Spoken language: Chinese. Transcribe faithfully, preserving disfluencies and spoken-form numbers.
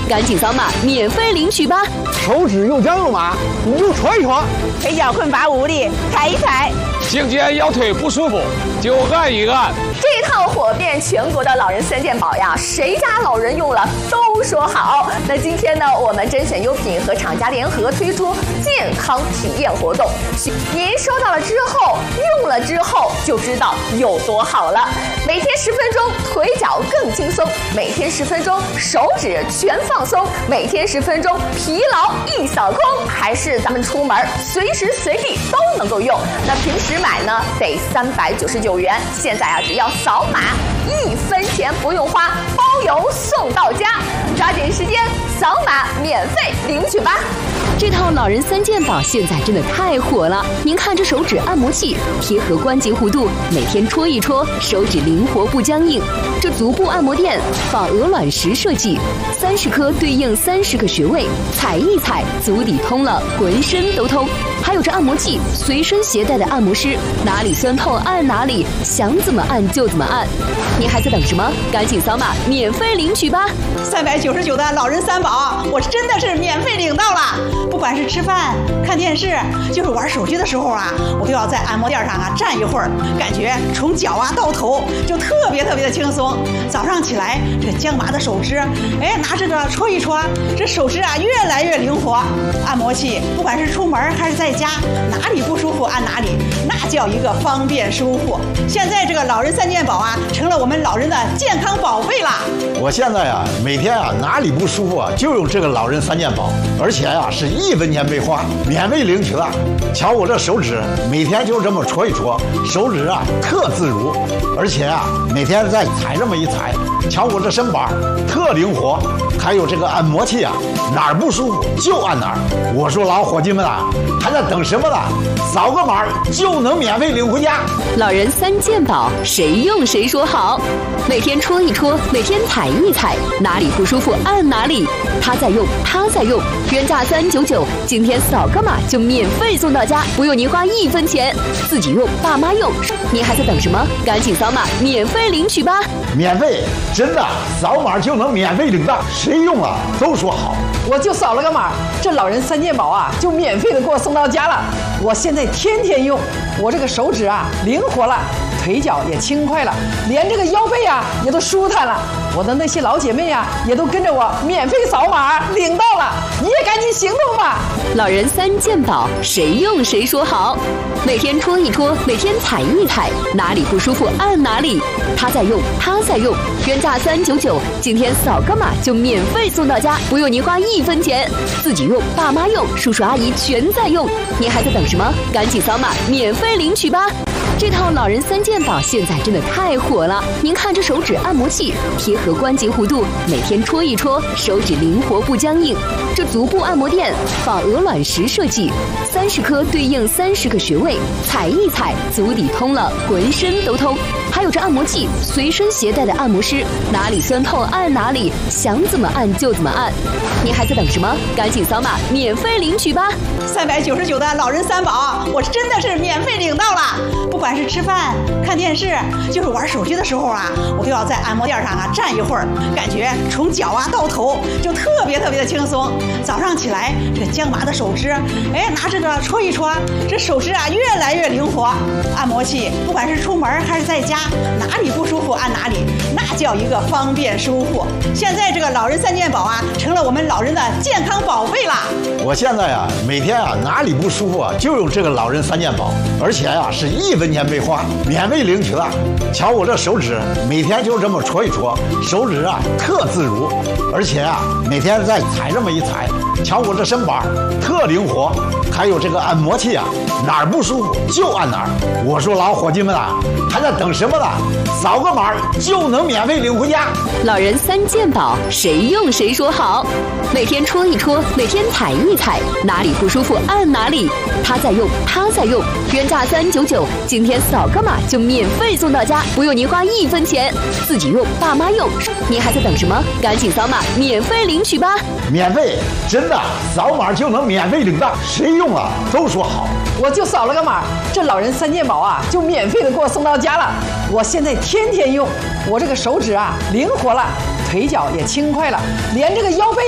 赶紧扫码免费领取吧！ 手指又僵又麻，你就戳一戳； 腿脚困乏无力，踩一踩； 颈肩腰腿不舒服，就按一按。 这套火遍全国的老人三件宝呀，谁家老人用了都说好。那今天呢，我们甄选优品和厂家联合推出健康体验活动，您收到了之后，用了之后就知道有多好了。每天十分钟，腿脚更轻松；每天十分钟，手指全放松；每天十分钟，疲劳一扫空。还是咱们出门随时随地都能够用。那平时买呢得三百九十九元，现在啊只要扫码，一分钱不用花，包邮送到家。抓紧时间扫码免费领取吧！ 这套老人三件宝现在真的太火了。您看这手指按摩器，贴合关节弧度，每天戳一戳，手指灵活不僵硬。这足部按摩垫，仿鹅卵石设计，三十颗对应三十个穴位，踩一踩，足底通了，浑身都通。还有这按摩器，随身携带的按摩师，哪里酸痛按哪里，想怎么按就怎么按。您还在等什么？赶紧扫码免费领取吧！ 三百九十九的老人三宝，我真的是免费领到了。不管是吃饭、看电视，就是玩手机的时候啊，我都要在按摩垫上啊站一会儿，感觉从脚啊到头就特别特别的轻松。早上起来，这僵麻的手指，哎，拿这个戳一戳，这手指啊越来越灵活。按摩器不管是出门还是在家，哪里不舒服按哪里，那叫一个方便舒服。现在这个老人三件宝啊，成了我们老人的健康宝贝啦。 我现在啊，每天啊哪里不舒服啊，就用这个老人三件宝，而且啊是一分钱没花，免费领取了。瞧我这手指，每天就这么戳一戳，手指啊特自如，而且啊每天再踩这么一踩，瞧我这身板特灵活。还有这个按摩器啊，哪儿不舒服就按哪儿。我说老伙计们啊，还在等什么呢？扫个码就能免费领回家。 老人三件宝，谁用谁说好。每天戳一戳，每天踩一踩，哪里不舒服按哪里。他在用，他在用，原价三九九，今天扫个码就免费送到家，不用您花一分钱。自己用，爸妈用，您还在等什么？赶紧扫码免费领取吧！ 免费，真的，扫码就能免费领到，谁用了都说好。 我就扫了个码，这老人三件宝啊，就免费的给我送到家了。我现在天天用，我这个手指啊灵活了，腿脚也轻快了，连这个腰背啊也都舒坦了。我的那些老姐妹啊，也都跟着我免费扫码领到了，你也赶紧行动吧！ 老人三件宝，谁用谁说好。每天戳一戳，每天踩一踩，哪里不舒服按哪里。他在用，他在用，原价三九九，今天扫个码就免费送到家，不用您花一分钱。自己用，爸妈用，叔叔阿姨全在用，您还在等什么？赶紧扫码免费领取吧！这套老人三件宝现在真的太火了。您看这手指按摩器，贴合关节弧度，每天戳一戳，手指灵活不僵硬。这足部按摩垫，仿鹅卵石设计，三十颗对应三十个穴位，踩一踩，足底通了，浑身都通。还有这按摩器，随身携带的按摩师，哪里酸痛按哪里，想怎么按就怎么按。您还在等什么？赶紧扫码免费领取吧！ 三百九十九的老人三宝，我真的是免费领到了。不管是吃饭、看电视，就是玩手机的时候啊，我都要在按摩垫上啊站一会儿，感觉从脚啊到头就特别特别的轻松。早上起来，这僵麻的手指，哎，拿这个戳一戳，这手指啊越来越灵活。按摩器不管是出门还是在家，哪里不舒服按哪里，那叫一个方便舒服。现在这个老人三件宝啊，成了我们老人的健康宝贝啦。 我现在啊，每天啊哪里不舒服啊，就用这个老人三件宝，而且啊是一分钱没花，免费领取了。瞧我这手指，每天就这么戳一戳，手指啊特自如，而且啊每天再踩这么一踩，瞧我这身板特灵活。还有这个按摩器啊，哪儿不舒服就按哪儿。我说老伙计们啊，还在等什么呢？扫个码就能免费领回家。 老人三件宝，谁用谁说好。每天戳一戳，每天踩一踩，哪里不舒服按哪里。他在用，他在用，原价三九九，今天扫个码就免费送到家，不用您花一分钱。自己用，爸妈用，您还在等什么？赶紧扫码免费领取吧！ 免费，真的，扫码就能免费领到，谁用了都说好。 我就扫了个码，这老人三件宝啊，就免费的给我送到家了。我现在天天用，我这个手指啊灵活了，腿脚也轻快了，连这个腰背